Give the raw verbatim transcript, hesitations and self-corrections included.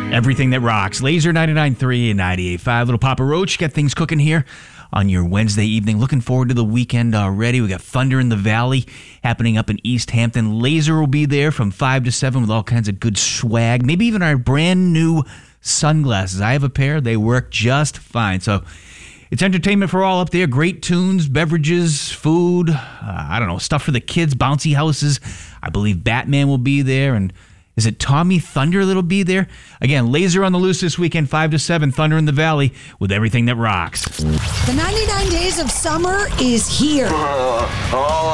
Everything that rocks. Laser ninety-nine point three and ninety-eight point five. Little Papa Roach, got things cooking here on your Wednesday evening. Looking forward to the weekend already. We got Thunder in the Valley happening up in East Hampton. Laser will be there from five to seven with all kinds of good swag. Maybe even our brand new sunglasses. I have a pair. They work just fine. So it's entertainment for all up there. Great tunes, beverages, food. Uh, I don't know, stuff for the kids, bouncy houses. I believe Batman will be there. And is it Tommy Thunder that'll be there? Again, Laser on the Loose this weekend, five to seven, Thunder in the Valley with everything that rocks. The ninety-nine Days of Summer is here.